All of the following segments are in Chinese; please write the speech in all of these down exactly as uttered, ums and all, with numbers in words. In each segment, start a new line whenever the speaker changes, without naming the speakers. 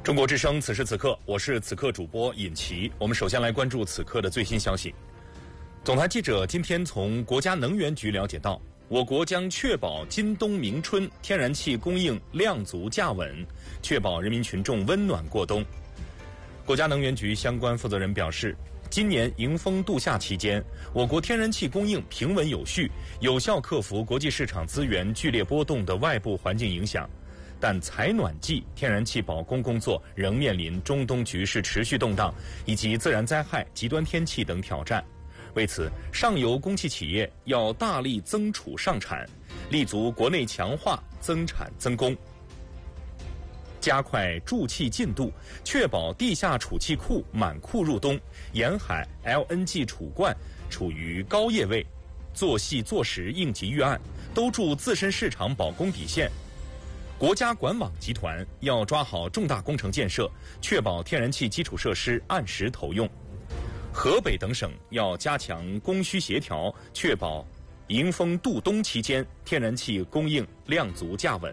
中国之声，此时此刻，我是此刻主播尹奇。我们首先来关注此刻的最新消息。总台记者今天从国家能源局了解到，我国将确保今冬明春天然气供应量足价稳，确保人民群众温暖过冬。国家能源局相关负责人表示，今年迎风度夏期间，我国天然气供应平稳有序，有效克服国际市场资源剧烈波动的外部环境影响。但采暖季天然气保供工作仍面临中东局势持续动荡以及自然灾害、极端天气等挑战。为此，上游供气企业要大力增储上产，立足国内强化增产增供，加快注气进度，确保地下储气库满库入冬，沿海 L N G 储罐处于高业位，做细做实应急预案，兜住自身市场保供底线。国家管网集团要抓好重大工程建设，确保天然气基础设施按时投用。河北等省要加强供需协调，确保迎风度冬期间天然气供应量足价稳。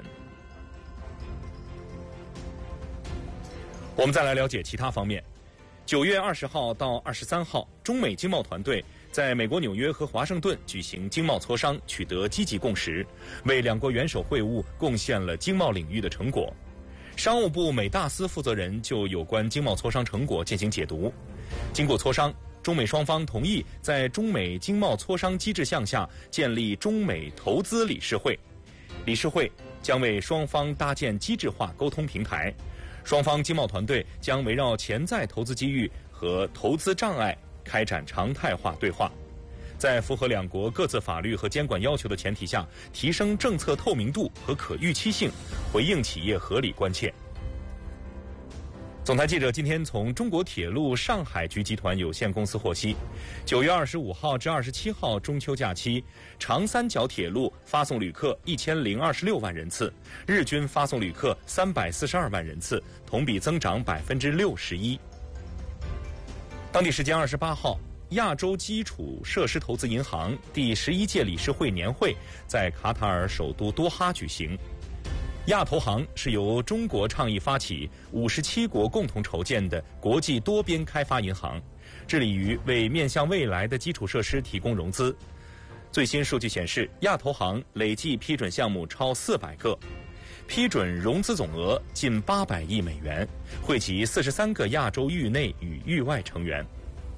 我们再来了解其他方面。九月二十号到二十三号，中美经贸团队在美国纽约和华盛顿举行经贸磋商，取得积极共识，为两国元首会晤贡献了经贸领域的成果。商务部美大司负责人就有关经贸磋商成果进行解读。经过磋商，中美双方同意在中美经贸磋商机制项下建立中美投资理事会，理事会将为双方搭建机制化沟通平台。双方经贸团队将围绕潜在投资机遇和投资障碍开展常态化对话，在符合两国各自法律和监管要求的前提下，提升政策透明度和可预期性，回应企业合理关切。总台记者今天从中国铁路上海局集团有限公司获悉，九月二十五号至二十七号中秋假期，长三角铁路发送旅客一千零二十六万人次，日均发送旅客三百四十二万人次，同比增长百分之六十一。当地时间二十八号，亚洲基础设施投资银行第十一届理事会年会在卡塔尔首都多哈举行。亚投行是由中国倡议发起、五十七国共同筹建的国际多边开发银行，致力于为面向未来的基础设施提供融资。最新数据显示，亚投行累计批准项目超四百个，批准融资总额近八百亿美元，惠及四十三个亚洲域内与域外成员。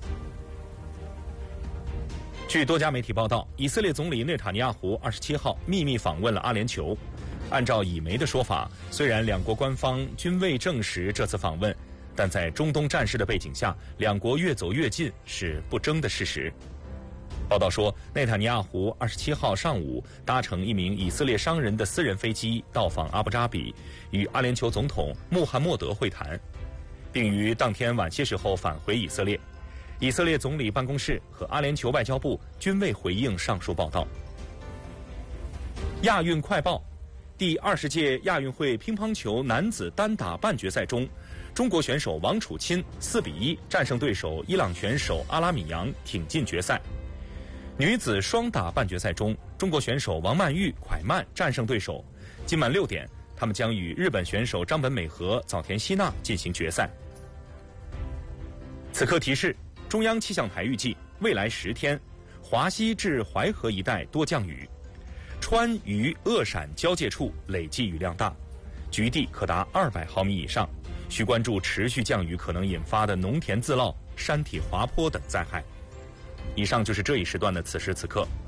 据多家媒体报道，以色列总理内塔尼亚胡二十七号秘密访问了阿联酋。按照以媒的说法，虽然两国官方均未证实这次访问，但在中东战事的背景下，两国越走越近是不争的事实。报道说，内塔尼亚胡二十七号上午搭乘一名以色列商人的私人飞机到访阿布扎比，与阿联酋总统穆罕默德会谈，并于当天晚些时候返回以色列。以色列总理办公室和阿联酋外交部均未回应上述报道。亚运快报。第二十届亚运会乒乓球男子单打半决赛中，中国选手王楚钦四比一战胜对手伊朗选手阿拉米扬，挺进决赛。女子双打半决赛中，中国选手王曼玉蒯曼战胜对手。今晚六点，他们将与日本选手张本美和、早田希娜进行决赛。此刻提示：中央气象台预计未来十天，华西至淮河一带多降雨。川渝鄂陕交界处累计雨量大，局地可达二百毫米以上，需关注持续降雨可能引发的农田自涝、山体滑坡等灾害。以上就是这一时段的此时此刻。